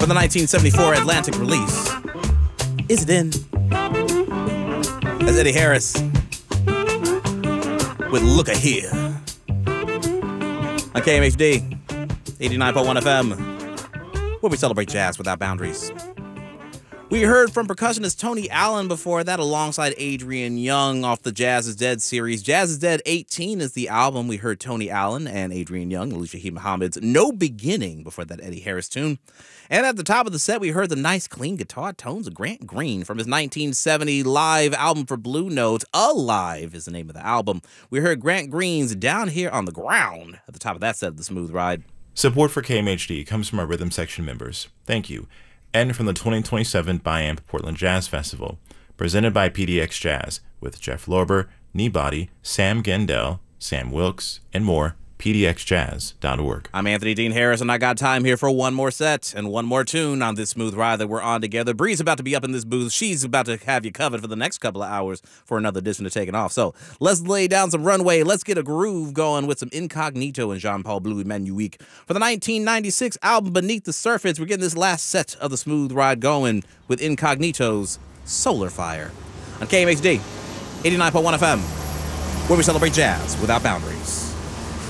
from the 1974 Atlantic release. Is it in? That's Eddie Harris with Looka Here on KMHD 89.1 FM, where we celebrate jazz without boundaries. We heard from percussionist Tony Allen before that, alongside Adrian Younge off the Jazz is Dead series. Jazz is Dead 18 is the album. We heard Tony Allen and Adrian Younge, Alicia Shaheed Muhammad's No Beginning before that Eddie Harris tune. And at the top of the set, we heard the nice, clean guitar tones of Grant Green from his 1970 live album for Blue Note. Alive is the name of the album. We heard Grant Green's Down Here on the Ground at the top of that set of The Smooth Ride. Support for KMHD comes from our Rhythm Section members. Thank you. And from the 2027 Biamp Portland Jazz Festival, presented by PDX Jazz, with Jeff Lorber, Kneebody, Sam Gendel, Sam Wilkes, and more. PDXJazz.org. I'm Anthony Dean Harris, and I got time here for one more set and one more tune on this smooth ride that we're on together. Bree's about to be up in this booth. She's about to have you covered for the next couple of hours for another edition of Taking Off. So let's lay down some runway. Let's get a groove going with some Incognito and Jean-Paul Blue Emanuik. For the 1996 album Beneath the Surface, we're getting this last set of the smooth ride going with Incognito's Solar Fire on KMHD 89.1 FM, where we celebrate jazz without boundaries.